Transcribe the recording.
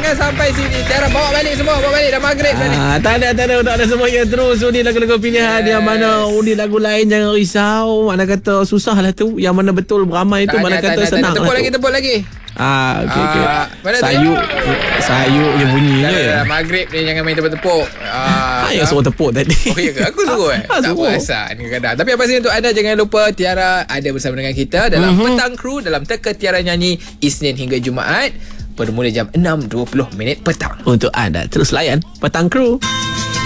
Jangan sampai sini. Tiara bawa balik semua. Bawa balik dah maghrib dah ni. Tak ada untuk anda semua yang terus undi lagu-lagu pilihan. Yang mana undi lagu lain jangan risau. Mana kata susah lah tu. Yang mana betul beramai tu. Mana kata senang lah tu. Tepuk lagi. Okey. Mana Sayuk je bunyinya. Dah maghrib ni jangan main tepuk-tepuk. Yang suruh tepuk tadi. Oh ya ke? Aku suruh tak perasan kadang-kadang. Tapi apa sih untuk anda, jangan lupa Tiara ada bersama dengan kita dalam Petang Kru, dalam Teka Tiara Nyanyi, Isnin hingga Jumaat bermula jam 6.20 petang. Untuk anda terus layan Petang Kru.